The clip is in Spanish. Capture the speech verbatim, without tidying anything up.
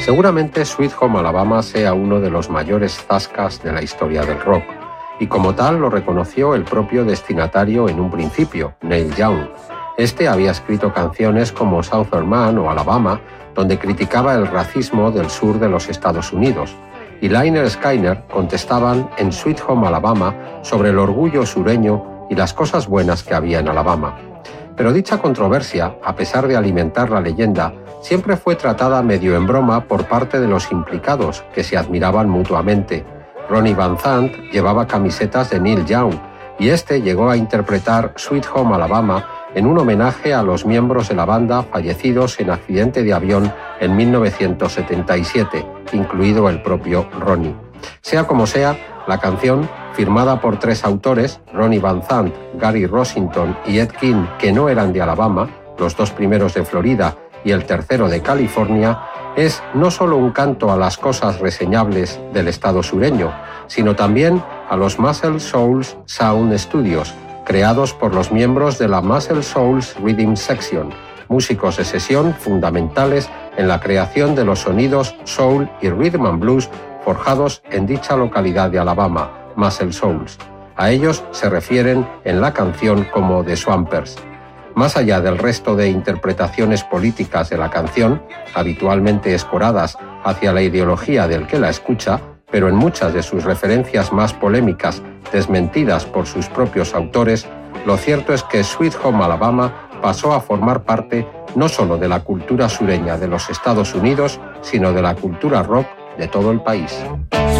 Seguramente Sweet Home Alabama sea uno de los mayores zascas de la historia del rock, y como tal lo reconoció el propio destinatario en un principio, Neil Young. Este había escrito canciones como Southern Man o Alabama, donde criticaba el racismo del sur de los Estados Unidos, y Lynyrd Skynyrd contestaban en Sweet Home Alabama sobre el orgullo sureño y las cosas buenas que había en Alabama. Pero dicha controversia, a pesar de alimentar la leyenda, siempre fue tratada medio en broma por parte de los implicados, que se admiraban mutuamente. Ronnie Van Zant llevaba camisetas de Neil Young, y este llegó a interpretar Sweet Home Alabama en un homenaje a los miembros de la banda fallecidos en accidente de avión en mil novecientos setenta y siete, incluido el propio Ronnie. Sea como sea, la canción, firmada por tres autores, Ronnie Van Zant, Gary Rossington y Ed King, que no eran de Alabama, los dos primeros de Florida y el tercero de California, es no solo un canto a las cosas reseñables del estado sureño, sino también a los Muscle Shoals Sound Studios, creados por los miembros de la Muscle Shoals Rhythm Section, músicos de sesión fundamentales en la creación de los sonidos soul y rhythm and blues forjados en dicha localidad de Alabama, Muscle Shoals. A ellos se refieren en la canción como The Swampers. Más allá del resto de interpretaciones políticas de la canción, habitualmente escoradas hacia la ideología del que la escucha, pero en muchas de sus referencias más polémicas desmentidas por sus propios autores, lo cierto es que Sweet Home Alabama pasó a formar parte no solo de la cultura sureña de los Estados Unidos, sino de la cultura rock de todo el país.